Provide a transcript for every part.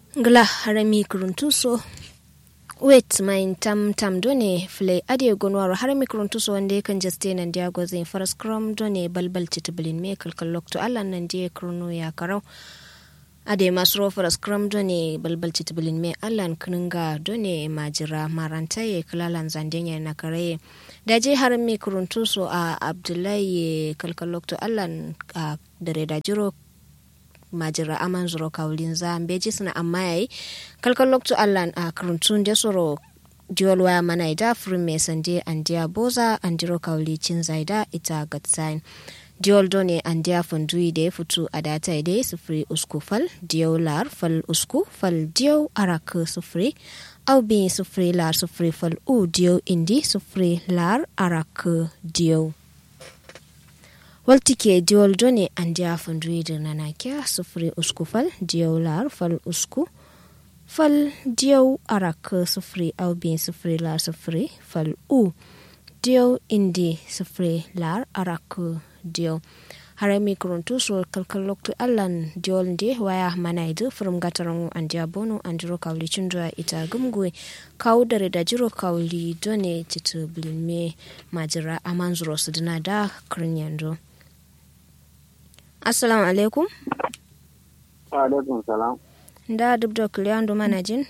Ngla harami kuruntuso wait main tam done flay ade gonwaro harami kuruntuso wande kan jaste nan dia gozin faras krom done balbal titblin me kalkal lokto Allah nan dia kurno ya karau ade masro faras krom done balbal titblin me Allah kununga done majira marantaye klalan zandenya na kare daje harami kuruntuso a Abdullahi kalkal lokto Allah a dare da jiro majira aman zuro kaulin za beji suna amma yayi kalkal lokto allan a karuntun da soro diol waya mana ida furin me sande andiya boza andiro kauli cin zaida ita gatsain diol done andiya fundui da futu adata ide sufri usku fal diolar fal usku fal dio arak sufri au bi sufri lar sufri fal u dio indi sufri lar arak dio waltike diol done andiya funduyde nanakia sufri usku fal diol lar fal usku fal diol arak sufri au bin sufri lar sufri fal u diol indi sufri lar arak diol harami kuruntu so kalkal loktu allan diol ndi waya manaidu from gatarangu andiya bono andiro kawli chundwa ita gumgwe kawdare da jiro kawli done titu blinme majira amanzuro sudina da krinyando. Assalamu alaikum. Wa alaikum salam. Da dubdo Kuliando manajin.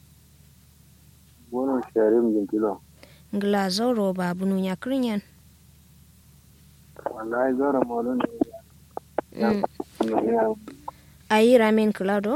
Bono sharim jinkilo. Ngla zoro ba bunu nya krinyan. Wallahi zoro molon ne. Ayi ramen kulado.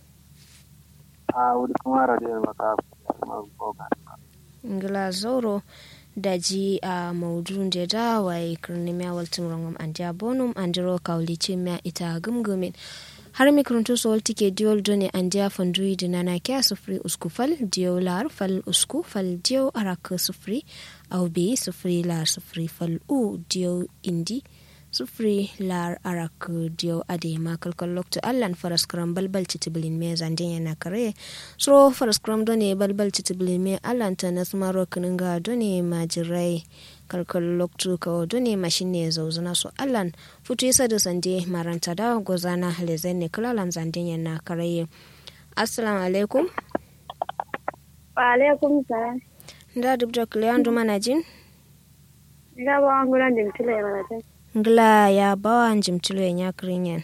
Wuri kuma radio maka kuma boga. Ngla zoro daji a maudun da dawai kirnimiya waltin rangam an ja bonum an jiro kaulici miya ita gumgumin har mikruntu so waltike diol done an ja fandui dinana kya sufri usku fal diol lar fal usku fal diol arak sufri au bi sufri lar sufri fal u diol indi sufri lar arak diol ade ma kalkal lokto allan faras kram balbal titiblin me zandenya na kare so faras kram done balbal titiblin me allan ta nasmaro kununga done majirai kalkal lokto ka done mashine zauzuna so allan futu yasa da sande maranta da gozana lezen klalan zandenya na kare assalamu alaikum. Wa alaikum salam. Da dubda Kuliando manajin. Ga ba ngulan din tile manajin. Ngla ya bawa njimtilo ya krinyan.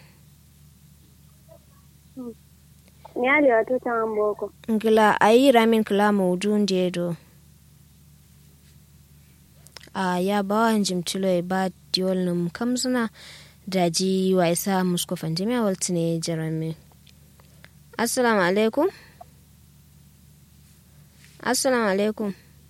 Nyali watu tamboko. Ngla ayi ramin kla mudun dedo. Ya bawa njimtilo ba diol num kamzuna daji waisa musko fanjimi waltine jarami. Assalamu alaikum. Assalamu alaikum.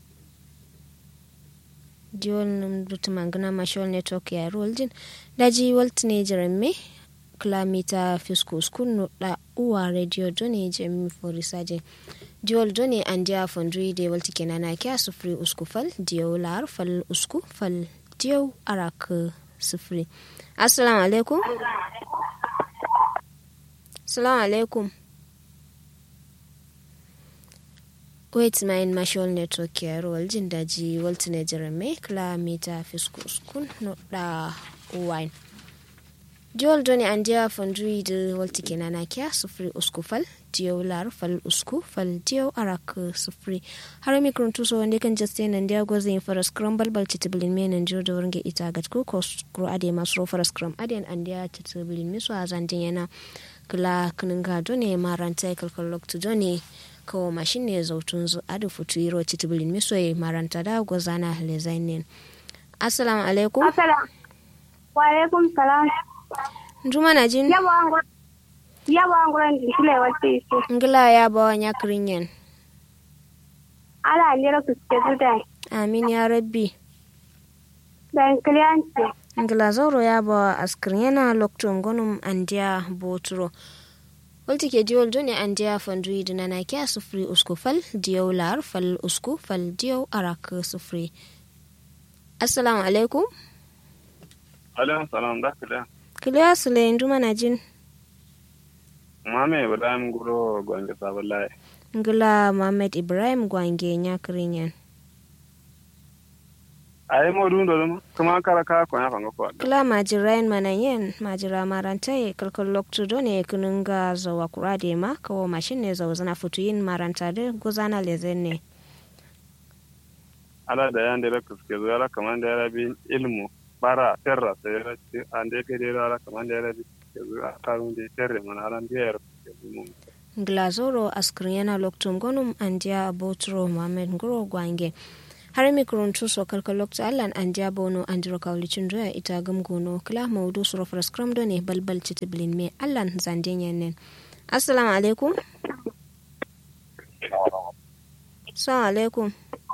Diol num dutumangana mashol network ya roljin daji waltine jarame kilamita fiskus kunu da uwa radio doni jemi forisaje diol doni andia fondri de waltike nana kya sufri usku fal diol lar fal usku fal diol arak sufri. Assalamu alaikum. Assalamu alaikum. Wait main mashol network ya roljin daji waltine jarame kilamita fiskus kunu da uwain diol doni andia fondri de waltike nana kya sufri usku fal diol lar fal usku fal diol arak sufri harami kuruntu so wande kan justin andia gozi faras crumble bal titiblin men anjo da wurin ita gatku ko kro ade masro faras crum ade andia titiblin miso azandin yana kala kununga doni maranta kalkal lokto doni ko machine ne zautun zu adu futuiro titiblin miso maranta da gozana lezainin. Assalamu alaikum. Assalamu wa alaikum salam. Njuma na jin? Yabo angulan din tile wati isi. Ngila yabo wanya krinyen. Ala alira kuske zuda. Amin ya rabbi. Dan kliyanci. Ngila zoro yabo askrinyena lokto ngonum andia boturo. Walti ke diol doni andia fandui dinana kya sufri usku fal diol lar fal usku fal diol arak sufri. Assalamu alaikum. Alaikum salam da kila. Kiliya sule nduma na jin. Muhammad Ibrahim guro gwange sabalai. Ngila Muhammad Ibrahim gwange nya krinyan. ai modun do kuma kara ka ko ya fanga ko kila majirain manayen majira marantaye kalkal loktu done kununga zawa kurade ma kawo mashin ne zawa zana futuyin maranta da gozana lezenne ala da yan da kuske zuwa kaman da rabi ilmu bara terra sai ande ke da kaman da rabi zuwa karun da terre mana alan biyar glazoro askriana loktum gonum andia botro mohammed ngoro gwange har mikrontu so kalkal loktu allan andia bono andiro kawlicin doya ita gamgono kala maudu suro fraskram do ne balbal citiblin me allan zandenyen nen assalamu alaikum assalamu alaikum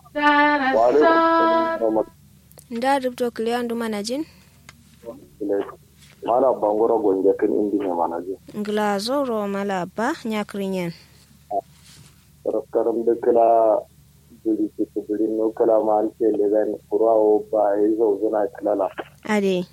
nda rubto kliyandu manajin mala bangoro gonje kan indi ne manajin glazoro mala ba nyakrinyen raskaram de kala dili citiblin no kala man ce legan kurawo ba izo zuna kala ade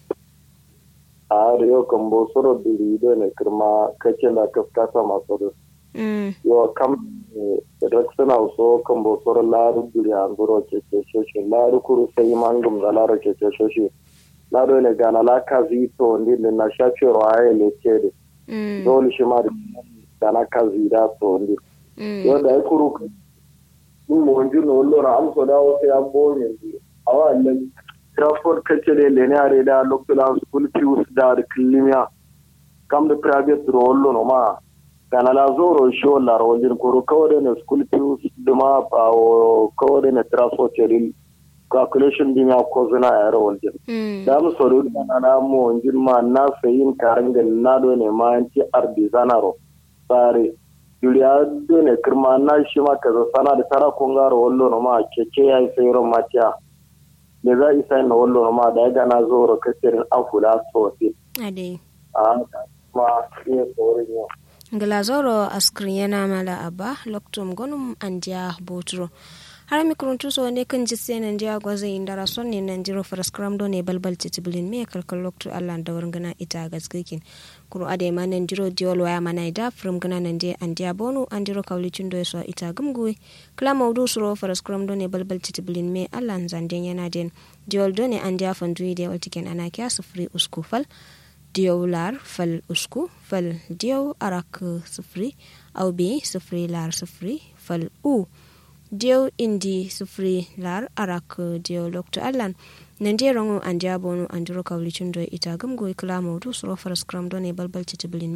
yo kambo soro dili do ne kirma kace la kafkasa maso yo kam redaksana so kambo soro laru dili angoro ce shoshi laru kuru sai mangum da laru ce shoshi laru ne gana la kazi to ndi na shachiro aye le cede dole shi ma da kazi da to ndi yo da kuru mo njino lora am so dawo sai ambo ne awa le transport kace le ne are da local school fees da klimiya kam da private role no ma kana la zoro show la rolin kuru kawde ne school fees duma pa o kawde ne transport rin calculation din ya ko zina ya rolin da mu so do na mo njirma na sayin karangal na do ne ma anti artisanaro sare Julia dole kirma na shi ma kaza sana da tara kongaro wallo no ma keke yayi sayro matiya ne za isa na wallo no ma da ga na zo ro kacirin afula sosai ade ma ne sorin yo glazoro askriena mala aba loktum gonum andia botro har mikruntu so ne kan jisse nan dia gwaze indara sonne nan jiro fraskram do ne balbal titiblin me kalkal loktu Allah da wargana ita gasgikin kuro ade manan jiro diol waya mana da from gana nan dia andia bonu andiro kawlicin do so ita gumguwe kala mawdu suro fraskram do ne balbal titiblin me Allah zanden yana den diol do ne andia fanduyi de waltiken ana kya sufri usku fal diolar fal usku fal dio arak sufri au bi sufri lar sufri fal u Dio indi sufri lar arak dio lokto allan nande rongo anja bonu andiro kawlicin do ita gamgo kala mawdu suro fraskram do ne balbal titiblin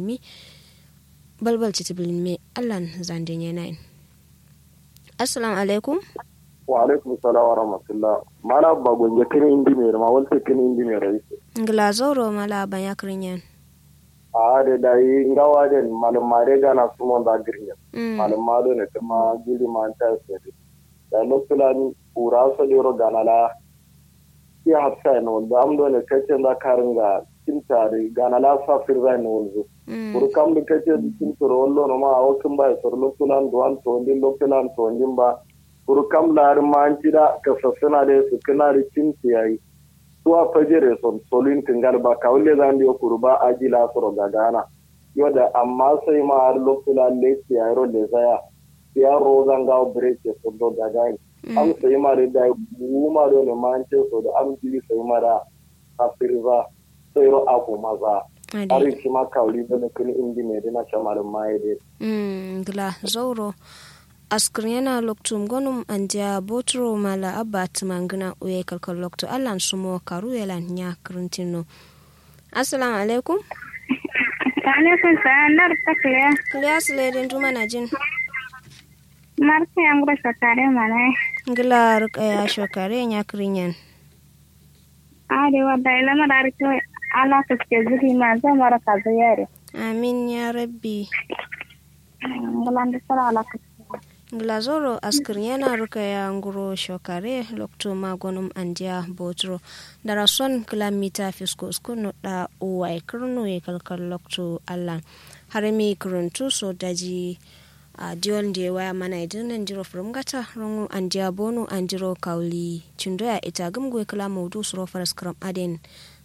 mi allan zande nyenain assalamu alaikum wa alaikum assalam wa rahmatullah mala ba gonje kene indi me ma wolte kene indi me rais glazoro mala ba yakrinyen de dai ngawa den malumare gana sumo da girnya malumado ne kuma gili manta sai da lokacin ura so dero gana la ya hafsa no da amdo ne kace da karinga tintare gana la safir ba no zo kur kam da kace tintoro wallo no ma o kin ba so lokacin duwan to din lokacin to din ba kur kam lar manci da kasasuna da su kana rikin yayi tuwa fajere son solin kingal ba kawle zandi kurba ajila soro gagana yoda amma sai ma har lokula leci yaro le zaya ya rozan ga breke so do gagani am sai ma da ma do ne manche so da am jili sai ma da afirza sai ro aku maza ari shi ma kawli da kun indi me dina chamalin mai de gla zauro askriena loktum gonum andia botro mala abat mangna uye kalkal lokto allan sumo karu yelan nya krintino assalamu alaikum alaikum salam takliya klias leden tuma najin marke amro shakare mana nglar ya shakare nya krinyen ade wada ila madarito ala kaske zuri ma zamara kazayare amin ya rabbi nglan sala ala glazoro askriena ruka ya nguro shokare lokto magonum andia botro darason kilamita fisko skuno da uwai kurno e kalkal lokto allan harami kuruntu so daji a diol de waya mana idan jiro from gata rongo andia bonu andiro kauli chindoya ita gumgo kala mawdu suro faras kram aden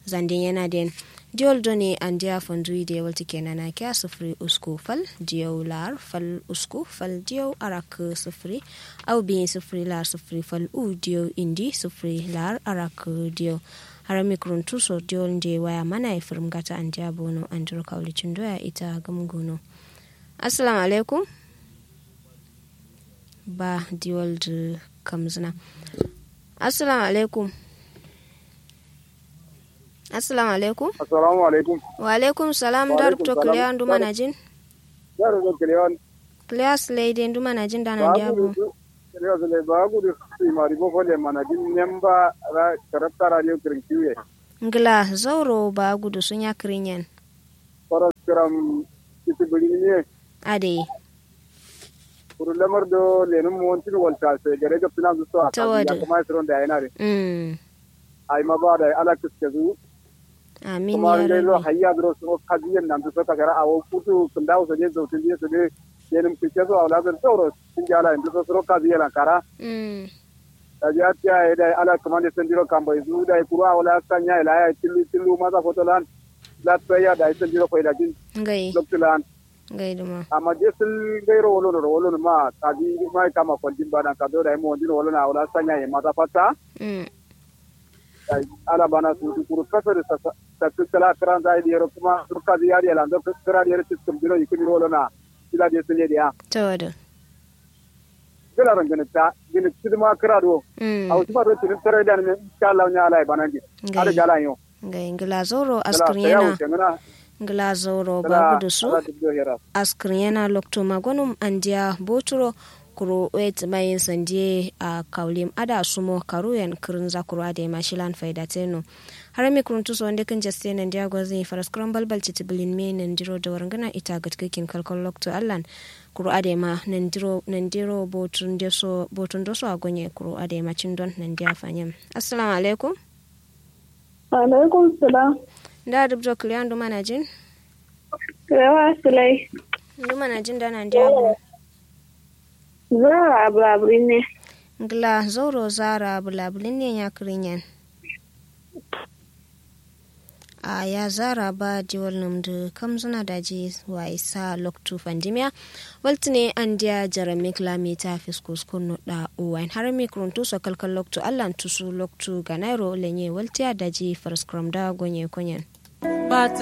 zandin yana den diol doni andia fondui de walti kenana kya sufri usku fal diyo lar fal usku fal diyo arak sufri au bi sufri lar sufri fal u diyo indi sufri lar arak diyo harami kuruntu so diol nde waya mana e firm gata andia bono andro kawli chindoya ita gamguno. Assalamu alaikum ba diol de kamzina. Assalamu alaikum. Assalamu alaikum. Assalamu alaikum. Wa alaikum salam. Dar to kliya nduma najin. Dar to kliya. Kliya slide nduma najin dana ndiabu. Kliya slide ba gudu mari bo fole manajin nemba ra karata radio krinkiwe. Ngla zauro ba gudu sunya krinyen. Para skram kitibulini. Ade. Pour lamar do lenum montin walta se gare ga plan so aka kuma sron da yana re. Ai ma ba da ala kiskezu. Amin ya rabbi. Kuma hayya dro so kajiyan nan so ta gara awo putu kundawo so je zo tin je so de lenum kiskezu awla da toro tin jala in so so kajiyan kara. Da ya ta da ala kuma ne sendiro kambo izu da kura wala sanya ila ya tilu maza fotolan. La tsaya da sendiro ko ila jin. Ngai. Doktolan. Gaiduma. Amma jesul gairo wolo ma kaji mai kama kwandin bana ka do da mu wondin wolo na wala sanya ya mata fata ala bana su kuru kasa da tsala kran da idiyar kuma turka ziyari ala da kira da cikin biro yiki wolo na ila da sunye dia Tawada. kila rangana ta gini sidma kira do au kuma do tin tare da ne insha Allah nya ala bana ji ala jala yo Ngai ngila zoro askriena. Glazoro bagudu su askriena lokto magonum andia boturo kuro wet mayin sandie a kaulim ada sumo karuyan kirinza kuro ade mashilan faidateno harami kuruntu so wande kan jaste nan dia gozi faras krambal balchitibilin me nan diro da warangana ita gatkakin kalkol lokto allan kuro ade ma nan diro botun doso agonye kuro ade ma cindon nan dia fanyam. Assalamu alaikum. Alaikum salam. Da dubjo kliyan duma na jin? Yawa Sulai. Duma na jin da nan diabu. Zara abulabulin ne. Ngla zoro zara abulabulin ne ya kirinyan. A ya zara ba diwal namdu kam zuna daji wa isa loktu fandimiya. Waltine an dia jarame kilamita fiskus kunno da uwain harami kuruntu so kalkal loktu allan tusu loktu ganairo lenye waltiya daji first kram da gonye konyen.